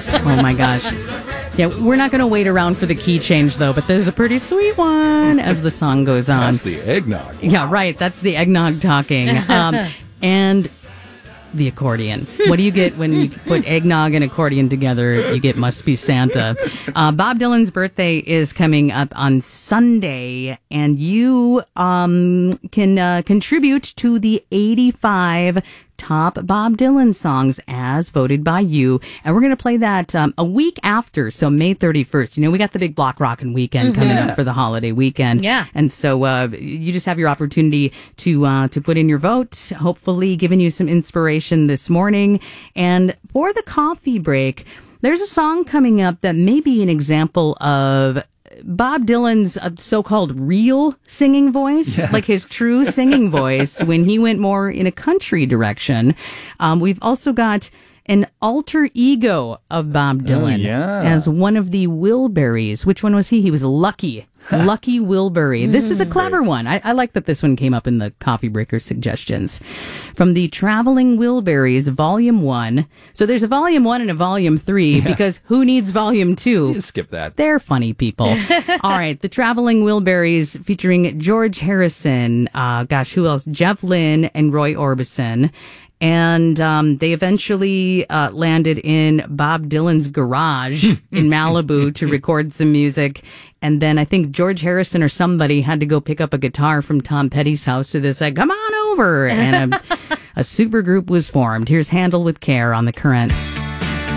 Oh my gosh. Yeah, we're not going to wait around for the key change, though, but there's a pretty sweet one as the song goes on. That's the eggnog. Yeah, right. That's the eggnog talking. And the accordion. What do you get when you put eggnog and accordion together? You get Must Be Santa. Bob Dylan's birthday is coming up on Sunday, and you can contribute to the 85 top Bob Dylan songs as voted by you. And we're going to play that a week after, so May 31st. You know, we got the big Block Rockin' weekend coming up for the holiday weekend. Yeah. And so you just have your opportunity to put in your vote, hopefully giving you some inspiration this morning. And for the coffee break, there's a song coming up that may be an example of Bob Dylan's so-called real singing voice, like his true singing voice when he went more in a country direction. We've also got an alter ego of Bob Dylan as one of the Wilburys. Which one was he? He was Lucky Wilbury. This is a clever one. I like that this one came up in the Coffee Breaker suggestions. From the Traveling Wilburys, Volume 1. So there's a Volume 1 and a Volume 3 because who needs Volume 2? You skip that. They're funny people. All right. The Traveling Wilburys featuring George Harrison. Who else? Jeff Lynne and Roy Orbison. And they eventually landed in Bob Dylan's garage in Malibu to record some music. And then I think George Harrison or somebody had to go pick up a guitar from Tom Petty's house. So they said, come on over. And a super group was formed. Here's Handle with Care on The Current.